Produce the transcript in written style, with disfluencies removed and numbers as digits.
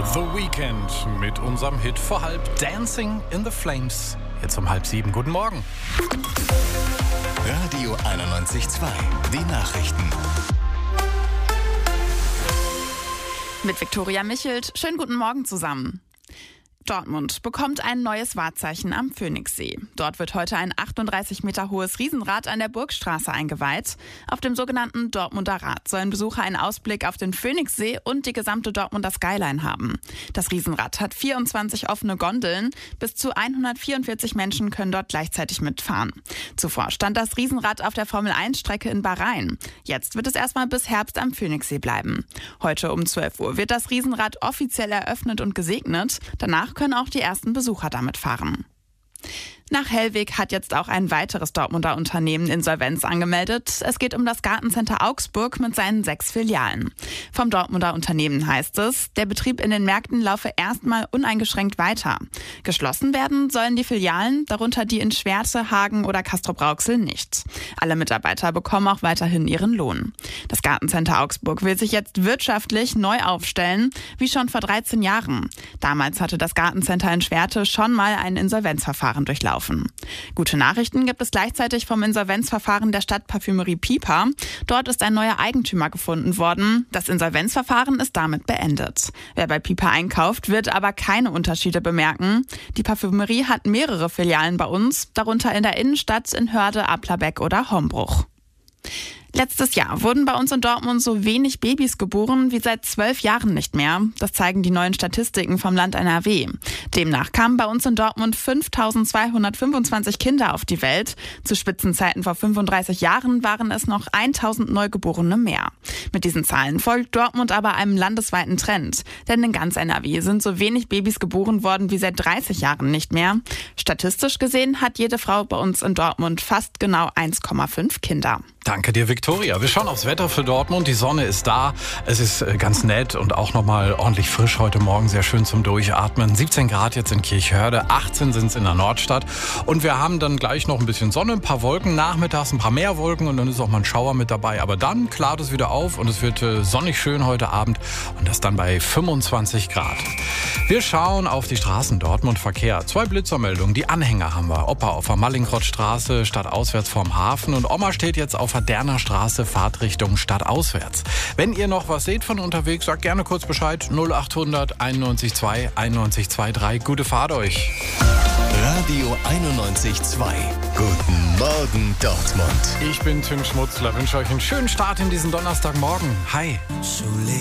The Weeknd mit unserem Hit vor halb Dancing in the Flames. Jetzt um 6:30. Guten Morgen. Radio 91.2. Die Nachrichten. Mit Viktoria Michelt. Schönen guten Morgen zusammen. Dortmund bekommt ein neues Wahrzeichen am Phoenixsee. Dort wird heute ein 38 Meter hohes Riesenrad an der Burgstraße eingeweiht. Auf dem sogenannten Dortmunder Rad sollen Besucher einen Ausblick auf den Phoenixsee und die gesamte Dortmunder Skyline haben. Das Riesenrad hat 24 offene Gondeln. Bis zu 144 Menschen können dort gleichzeitig mitfahren. Zuvor stand das Riesenrad auf der Formel-1-Strecke in Bahrain. Jetzt wird es erstmal bis Herbst am Phoenixsee bleiben. Heute um 12 Uhr wird das Riesenrad offiziell eröffnet und gesegnet. Danach können auch die ersten Besucher damit fahren. Nach Hellweg hat jetzt auch ein weiteres Dortmunder Unternehmen Insolvenz angemeldet. Es geht um das Gartencenter Augsburg mit seinen 6 Filialen. Vom Dortmunder Unternehmen heißt es, der Betrieb in den Märkten laufe erstmal uneingeschränkt weiter. Geschlossen werden sollen die Filialen, darunter die in Schwerte, Hagen oder Castrop-Rauxel nicht. Alle Mitarbeiter bekommen auch weiterhin ihren Lohn. Das Gartencenter Augsburg will sich jetzt wirtschaftlich neu aufstellen, wie schon vor 13 Jahren. Damals hatte das Gartencenter in Schwerte schon mal ein Insolvenzverfahren durchlaufen. Gute Nachrichten gibt es gleichzeitig vom Insolvenzverfahren der Stadtparfümerie Pipa. Dort ist ein neuer Eigentümer gefunden worden. Das Insolvenzverfahren ist damit beendet. Wer bei Pipa einkauft, wird aber keine Unterschiede bemerken. Die Parfümerie hat mehrere Filialen bei uns, darunter in der Innenstadt in Hörde, Applerbeck oder Hombruch. Letztes Jahr wurden bei uns in Dortmund so wenig Babys geboren wie seit 12 Jahren nicht mehr. Das zeigen die neuen Statistiken vom Land NRW. Demnach kamen bei uns in Dortmund 5.225 Kinder auf die Welt. Zu Spitzenzeiten vor 35 Jahren waren es noch 1.000 Neugeborene mehr. Mit diesen Zahlen folgt Dortmund aber einem landesweiten Trend. Denn in ganz NRW sind so wenig Babys geboren worden wie seit 30 Jahren nicht mehr. Statistisch gesehen hat jede Frau bei uns in Dortmund fast genau 1,5 Kinder. Danke dir, Viktoria. Wir schauen aufs Wetter für Dortmund. Die Sonne ist da. Es ist ganz nett und auch nochmal ordentlich frisch heute Morgen. Sehr schön zum Durchatmen. 17 Grad jetzt in Kirchhörde, 18 sind es in der Nordstadt. Und wir haben dann gleich noch ein bisschen Sonne, ein paar Wolken, nachmittags ein paar mehr Wolken und dann ist auch mal ein Schauer mit dabei. Aber dann klart es wieder auf und es wird sonnig schön heute Abend und das dann bei 25 Grad. Wir schauen auf die Straßen Dortmund Verkehr. 2 Blitzermeldungen. Die Anhänger haben wir. Opa auf der Mallinckrodtstraße stadtauswärts vorm Hafen und Oma steht jetzt auf der Derner Straße Fahrtrichtung stadtauswärts. Wenn ihr noch was seht von unterwegs, sagt gerne kurz Bescheid. 0800 91 91 23. Gute Fahrt euch. Radio 91.2. Guten Morgen, Dortmund. Ich bin Tim Schmutzler. Wünsche euch einen schönen Start in diesen Donnerstagmorgen. Hi. So late